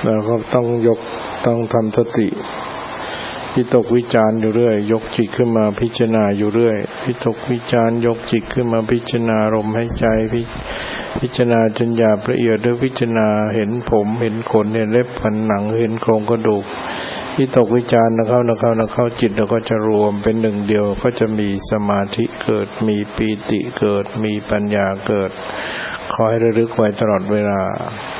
แล้วก็ต้องทำสติวิตกวิจารอยู่เรื่อยยกจิตขึ้นมาพิจารณาอยู่เรื่อยวิตกวิจารยกจิตขึ้นมาพิจารณาลมหายใจพิจารณาจนหยาบละเอียดด้วยพิจารณาเห็นผมเห็นขนเห็นเล็บฝันหนังเห็นโครงกระดูกวิตกวิจารนะเข้าจิตแล้วก็จะรวมเป็นหนึ่งเดียวก็จะมีสมาธิเกิดมีปีติเกิดมีปัญญาเกิดขอให้ระลึกไว้ตลอดเวลา